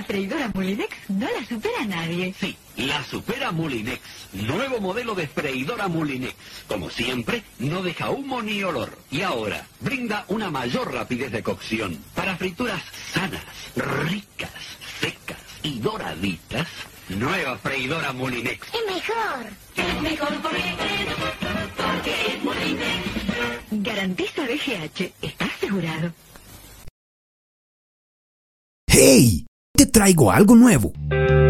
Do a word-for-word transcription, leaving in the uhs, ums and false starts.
freidora Moulinex no la supera nadie. Sí, la supera Moulinex. Nuevo modelo de freidora Moulinex. Como siempre, no deja humo ni olor. Y ahora, brinda una mayor rapidez de cocción. Para frituras sanas, ricas, secas y doraditas. Nueva freidora Moulinex. ¡Es mejor! Es mejor porque, porque es Moulinex. Garantiza B G H. ¿Está asegurado? ¡Hey! Te traigo algo nuevo.